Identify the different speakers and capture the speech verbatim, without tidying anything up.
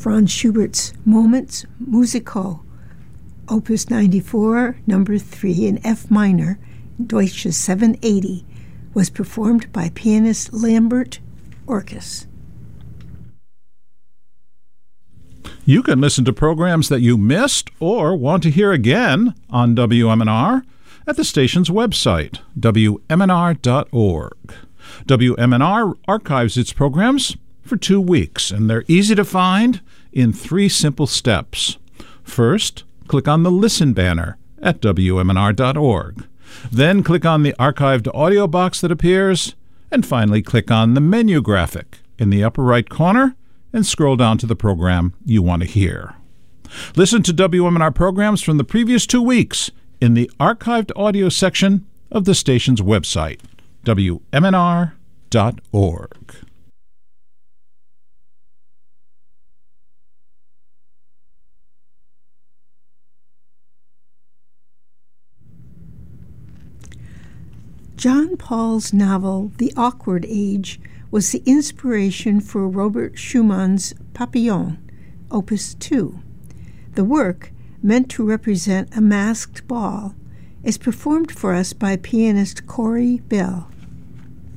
Speaker 1: Franz Schubert's Moments Musicaux, Opus ninety-four, number three in F minor, Deutsche seven eighty, was performed by pianist Lambert Orkes.
Speaker 2: You can listen to programs that you missed or want to hear again on W M N R at the station's website, W M N R dot org. W M N R archives its programs for two weeks, and they're easy to find in three simple steps. First, click on the Listen banner at W M N R dot org. Then click on the archived audio box that appears, and finally click on the menu graphic in the upper right corner and scroll down to the program you want to hear. Listen to W M N R programs from the previous two weeks in the archived audio section of the station's website, W M N R dot org.
Speaker 1: John Paul's novel The Awkward Age was the inspiration for Robert Schumann's Papillon, Opus two. The work, meant to represent a masked ball, is performed for us by pianist Corey Bell.